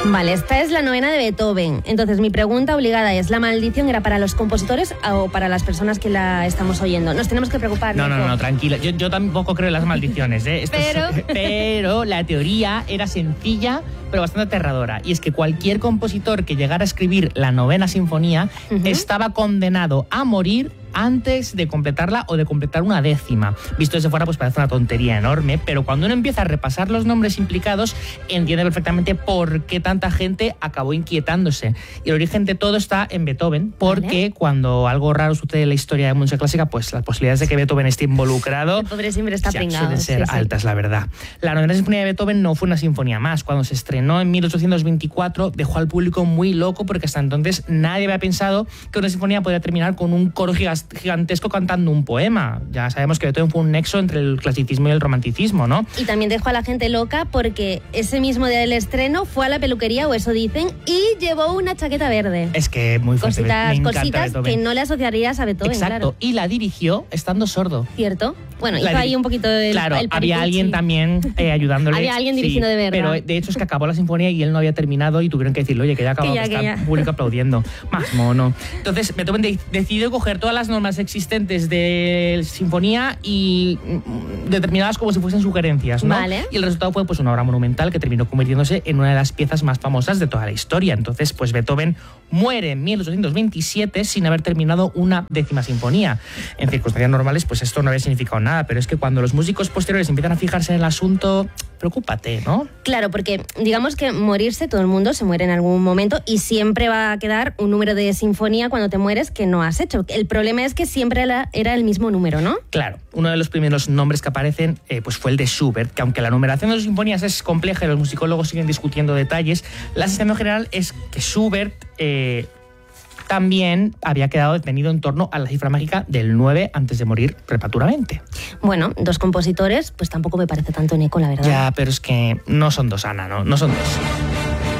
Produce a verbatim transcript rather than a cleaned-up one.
Vale, esta es la novena de Beethoven. Entonces, mi pregunta obligada es, ¿la maldición era para los compositores o para las personas que la estamos oyendo? Nos tenemos que preocupar. No, no, no, no, tranquila. Yo, yo tampoco creo en las maldiciones, ¿eh? Esto pero... Es, pero la teoría era sencilla, pero bastante aterradora. Y es que cualquier compositor que llegara a escribir la novena sinfonía uh-huh. estaba condenado a morir antes de completarla o de completar una décima. Visto desde fuera, pues parece una tontería enorme, pero cuando uno empieza a repasar los nombres implicados, entiende perfectamente por qué tanta gente acabó inquietándose. Y el origen de todo está en Beethoven, porque ¿Vale? cuando algo raro sucede en la historia de la música clásica, pues las posibilidades de que Beethoven esté involucrado el pobre siempre está pringado, suelen ser sí, altas, sí. la verdad. La novena sinfonía de Beethoven no fue una sinfonía más. Cuando se estrenó en mil ochocientos veinticuatro, dejó al público muy loco, porque hasta entonces nadie había pensado que una sinfonía podía terminar con un coro gigantesco gigantesco cantando un poema. Ya sabemos que Beethoven fue un nexo entre el clasicismo y el romanticismo, ¿no? Y también dejó a la gente loca porque ese mismo día del estreno fue a la peluquería, o eso dicen, y llevó una chaqueta verde. Es que muy fuerte. Cositas, me cositas que no le asociarías a Beethoven, Exacto. Claro. Y la dirigió estando sordo. ¿Cierto? Bueno, la hizo ahí un poquito el Claro, el había alguien también eh, ayudándole. Había alguien dirigiendo sí, de verdad. Pero de hecho es que acabó la sinfonía y él no había terminado y tuvieron que decirle, oye, que ya acabó, que, ya, que, que está el público aplaudiendo. Más mono. Entonces Beethoven de- decidió coger todas las normas existentes de sinfonía y mm, determinadas como si fuesen sugerencias, ¿no? Vale. Y el resultado fue pues una obra monumental que terminó convirtiéndose en una de las piezas más famosas de toda la historia. Entonces, pues Beethoven muere en mil ochocientos veintisiete sin haber terminado una décima sinfonía. En circunstancias normales, pues esto no había significado nada, pero es que cuando los músicos posteriores empiezan a fijarse en el asunto, preocúpate, ¿no? Claro, porque digamos que morirse, todo el mundo se muere en algún momento y siempre va a quedar un número de sinfonía cuando te mueres que no has hecho. El problema es que siempre era, era el mismo número, ¿no? Claro, uno de los primeros nombres que aparecen eh, pues fue el de Schubert, que aunque la numeración de las sinfonías es compleja y los musicólogos siguen discutiendo detalles, la sensación general es que Schubert eh, también había quedado detenido en torno a la cifra mágica del nueve antes de morir prematuramente. Bueno, dos compositores, pues tampoco me parece tanto en eco, la verdad. Ya, pero es que no son dos, Ana, ¿no? No son dos.